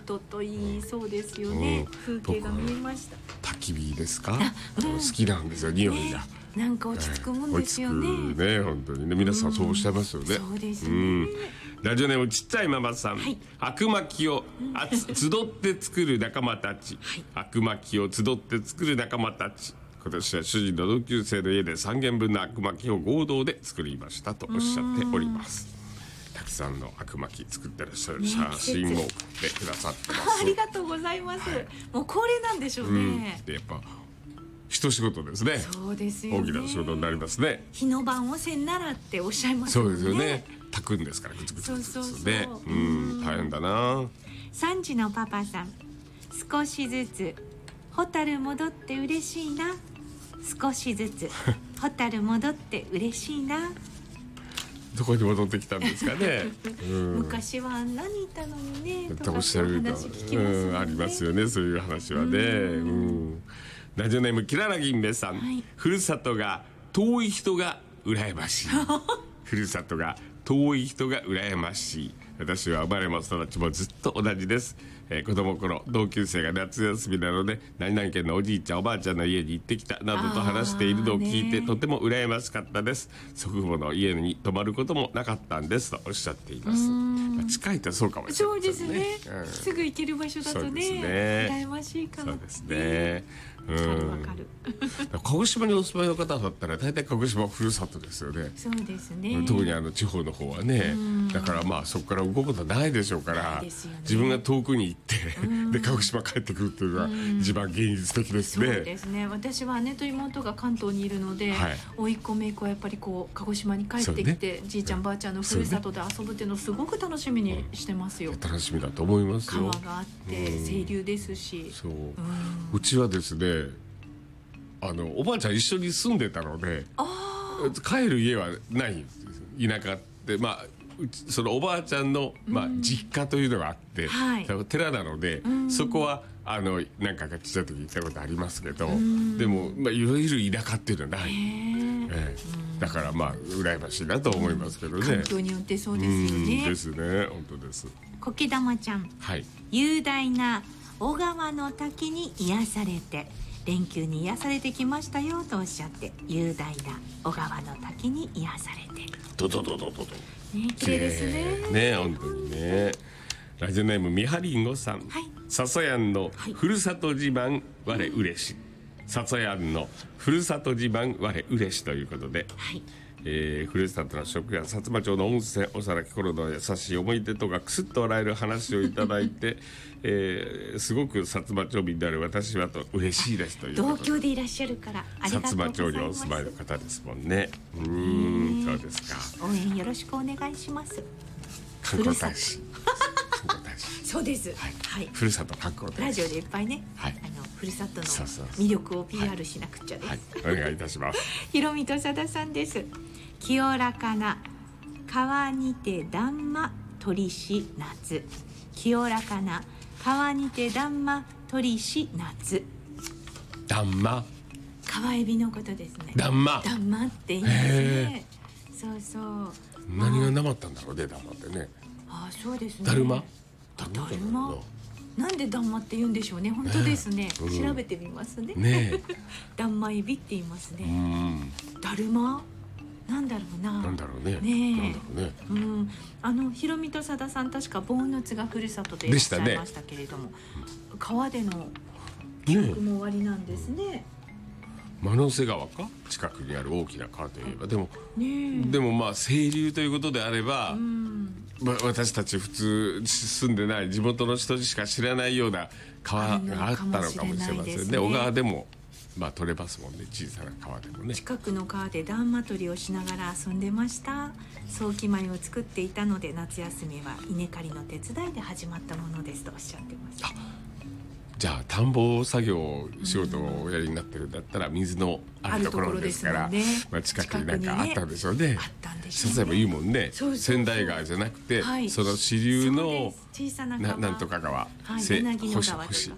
とといいそうですよね、風景が見えました。 焚き火ですか、好きなんですよ、匂いが、 なんか落ち着くもんですよね。 落ち着くね、本当にね、皆さんそうおっしゃいますよね。 そうですね。 ラジオネームちっちゃいママさん、悪魔きを集って作る仲間たち、悪魔きを集って作る仲間たち、今年は主人の同級生の家で3軒分の悪魔きを合同で作りましたとおっしゃっております。たくさんの悪魔き作ってらっしゃる写真を送ってくださってます。 ありがとうございます、もう恒例なんでしょうね、 でやっぱ一仕事ですね。 そうですよね、 大きな仕事になりますね。 日の晩をせんならっておっしゃいますもんね。 そうですよね、炊くんですからグツグツグツグツね、大変だな。 3時のパパさん、少しずつホタル戻って嬉しいな、少しずつホタル戻って嬉しいな。 どこに戻ってきたんですかね昔はあんなにいたのにねとかおっしゃる話聞きますもんね。 ありますよね、そういう話はね。ラジオネームキララ銀兵衛さん、ふるさとが遠い人が羨ましいふるさとが遠い人が羨ましい。私は生まれも育ちもずっと同じです。子供頃同級生が夏休みなので何々県のおじいちゃんおばあちゃんの家に行ってきたなどと話しているのを聞いてとても羨ましかったです。祖父母の家に泊まることもなかったんですとおっしゃっています。近いってそうかもしれませんね。 そうですね、すぐ行ける場所だと ね羨ましいかも。 そうですね、 わかる鹿児島にお住まいの方だったら大体鹿児島はふるさとですよね。 そうですね、 特に地方の方はね、だからまあそこから動くことはないでしょうから、自分が遠くに行ってで鹿児島帰ってくるっていうのは一番現実的ですね。 そうですね、私は姉と妹が関東にいるので、甥っ子姪っ子はやっぱりこう鹿児島に帰ってきて、じいちゃんばあちゃんのふるさとで遊ぶっていうのをすごく楽しみにしてますよ。 楽しみだと思いますよ。 川があって清流ですし、 うちはですね、おばあちゃん一緒に住んでたので帰る家はないんです。田舎ってそのおばあちゃんの、実家というのがあって、寺なので、そこは何回か小さい時行ったことありますけど、でも、いわゆる田舎っていうのはない、だから羨ましいなと思いますけどね。 環境によってそうですよね。 ですね、本当です。 こけだまちゃん、雄大な小川の滝に癒されて連休に癒されてきましたよとおっしゃって、雄大な小川の滝に癒されてドドドドドド綺麗ですね。 本当にね。ラジオネームみはりんごさん、笹やんのふるさと自慢我嬉し、笹やんのふるさと自慢我嬉しということで、ふるさとの食や薩摩町の温泉、幼き頃の優しい思い出とかクスッと笑える話をいただいて、すごく薩摩町民である私はと嬉しいですということで、 同郷でいらっしゃるからありがとうございます。 薩摩町にお住まいの方ですもんね。そうですか。 応援よろしくお願いします。 観光大使そうです、 ふるさと観光大使、 ラジオでいっぱいね、ふるさとの魅力を PR しなくちゃです、 お願いいたします。 ひろみとさださんです。清らかな川にてだんま鳥し夏、清らかな川にてだんま鳥し夏。 だんま、 川エビのことですね。 だんまって言いますね。そうそう。 何がなまったんだろうね、だんまってね。 そうですね。 だるまなんでだんまって言うんでしょうね。本当ですね、調べてみますね。だんまエビって言いますね。だるまなんだろうな。ひろみとさださん、確かボーヌツがふるさとでいらっしゃいましたけれども、川での記憶も終わりなんですね。 万之瀬川か、近くにある大きな川といえば、でも清流ということであれば、私たち普通住んでない地元の人しか知らないような川があったのかもしれませんね。小川でも取れますもんね、小さな川でもね。近くの川でだんま取りをしながら遊んでました。早期米を作っていたので、夏休みは稲刈りの手伝いで始まったものですとおっしゃってます。 じゃあ田んぼ作業仕事をおやりになってるんだったら、水のあるところですから、近くに何かあったんでしょうね。例えばいいもんね、千代川じゃなくて、その支流の小さな川、 なんとか川、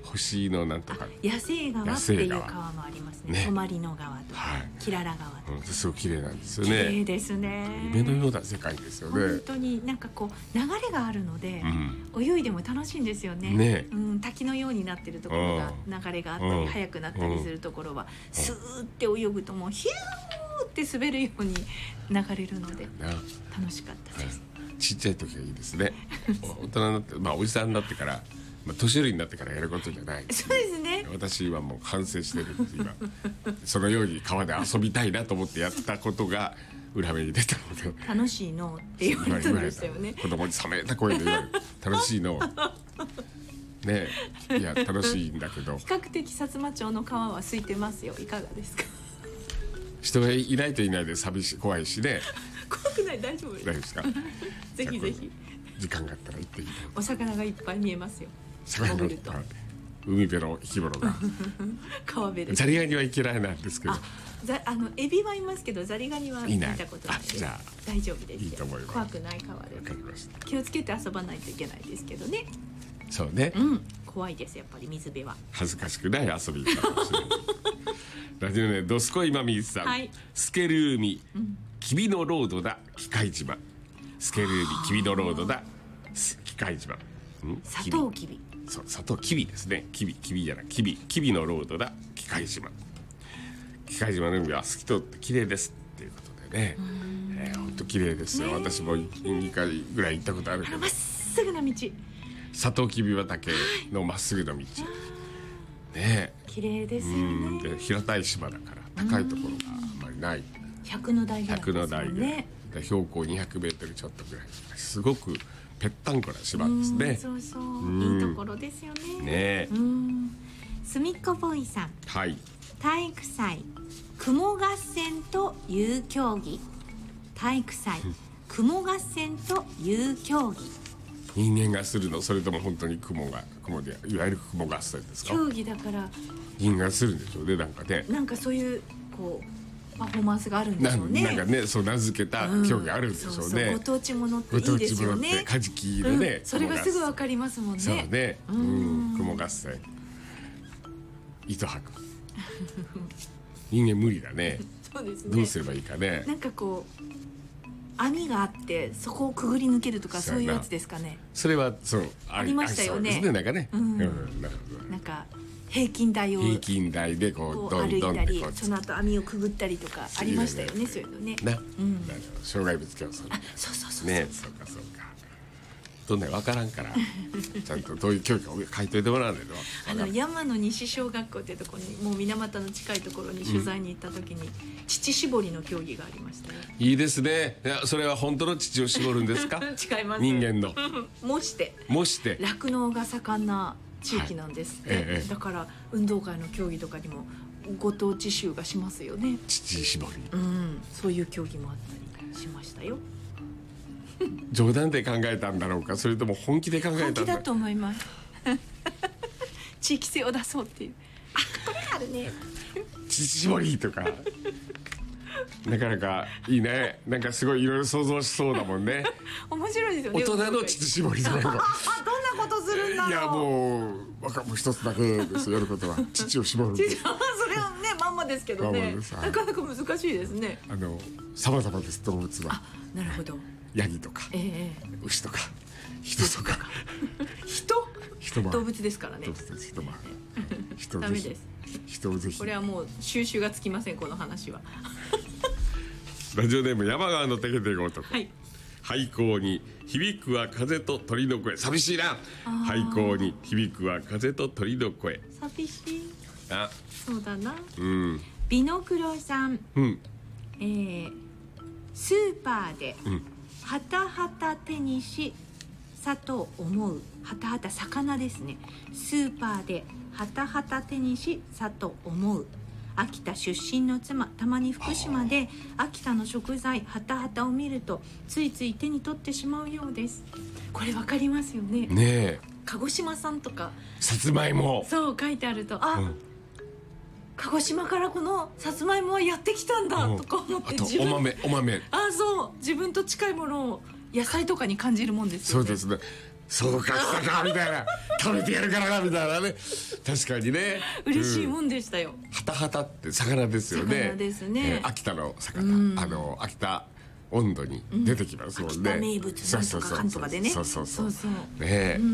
星のなんとか野生川っていう川もありますね。泊の川とか、はい、キララ川とか、 すごく綺麗なんですよね。 綺麗ですね。 夢のような世界ですよね。 本当になんかこう流れがあるので、泳いでも楽しいんですよね。 ね、 滝のようになってるところが流れがあったり、速くなったりするところは、スーって泳ぐともうヒューって滑るように流れるので楽しかったです。 ちっちゃい時がいいですね。大人になって、おじさんになってから、年寄りになってからやることじゃない。 そうですね。 私はもう反省してるんです今。そのように川で遊びたいなと思ってやったことが裏目に出たので。 楽しいのって言われたんでしたよね。 子供に冷めた声で言われる。楽しいの。ね、いや楽しいんだけど。 比較的薩摩町の川は空いてますよ。いかがですか。 人がいないといないで寂しい怖いしね。 怖くない、大丈夫です。 大丈夫ですか。 ぜひぜひ。 時間があったら行っていい。 お魚がいっぱい見えますよ。 魚が海辺の生き物が。 川辺で。 ザリガニは嫌いなんですけど。 エビはいますけど、ザリガニは見たことないです。 じゃあ大丈夫です。 いいと思います。 怖くない川で。 わかりました。 気をつけて遊ばないといけないですけどね。 そうね。 怖いですやっぱり水辺は。 恥ずかしくない遊びかもしれない。ラジオネームドスコイマミーさん、はい、スケル海、君のロードだ機械島。スケル海君のロードだ機械島。 サトウキビ。 そう、サトウキビですね。キビじゃない、キビのロードだ機械島。機械島の海は透き通って綺麗ですっていうことでね。本当綺麗ですよ。私も2回ぐらい行ったことあるけど。 まっすぐな道。 サトウキビ畑のまっすぐの道。ね、 綺麗ですよね。 で平たい島だから高いところがあんまりない。 100の台ぐらいですよね。100の台ぐらい。 標高200メートルちょっとぐらい。すごくぺったんこな島ですね。 そうそう、いいところですよね。すみっこボーイさん。 はい。 体育祭雲合戦という競技。体育祭雲合戦という競技。 人間がするの、それとも本当に雲でいわゆる雲合戦ですか。 競技だから人間がするんでしょうね。なんかね、 なんかそういうこうパフォーマンスがあるんでしょうね。 なんかね、そう名付けた競技あるんでしょうね。 そうそう、ご当地ものっていいですよね。 カジキでね、 それがすぐわかりますもんね。 そうね、雲合戦、糸吐く。人間無理だね。 そうですね。 どうすればいいかね。 なんかこう網があってそこをくぐり抜けるとか、そういうやつですかね。 それはそうありましたよね。 なんかね、 なんか平均台でこう歩いたり、その後網をくぐったりとかありましたよね。そういうのね。 障害物競争。 そうね、そうか。どんな分からんからちゃんとどういう教育を書いといてもらわないと。 山の西小学校っていうところに、もう水俣の近いところに取材に行った時に、乳搾りの競技がありましたね。 いいですね。それは本当の乳を絞るんですか。 違います。 人間の模して酪農が盛んな地域なんですって、だから運動会の競技とかにもご当地集がしますよね。 乳搾り、 そういう競技もあったりしましたよ。 冗談で考えたんだろうか、それとも本気で考えたんだろうか。 本気だと思います。地域性を出そうっていう。これあるね。 乳搾りとかなかなかいいね。なんかすごいいろいろ想像しそうだもんね。 面白いですよね。 大人の乳搾りとか。 どんなことするんだろう。 いやもう一つだけですやることは乳を搾る。 それはね、まんまですけどね。なかなか難しいですね。 様々です、動物は。 なるほど。 ヤギとか、牛とか、人とか。人も動物ですからね。 人ダメです。 人をぜひ。 これはもう収集がつきません、この話は。 ラジオネーム山川のテケテケ男。廃校に響くは風と鳥の声。寂しいな。廃校に響くは風と鳥の声。 寂しい。 あ、 そうだな。ビノクロさん。スーパーではたはた手にしさと思う。はたはた魚ですね。スーパーではたはた手にしさと思う。秋田出身の妻、たまに福島で秋田の食材はたはたを見るとついつい手に取ってしまうようです。これわかりますよね。 ねえ、 鹿児島産とかさつまいも、 そう書いてあると、鹿児島からこのさつまいもはやってきたんだとか思って、 あとお豆、 そう、自分と近いものを野菜とかに感じるもんですよね。 そうですね。 そうか来たかみたいな、食べてやるからなみたいなね。確かにね、 嬉しいもんでしたよ。 ハタハタって魚ですよね。 魚ですね。 秋田の魚、秋田温度に出てきますもんね。 秋田名物なんとかかんとかでね。 そうそうそう。 そうそう。 ねえ。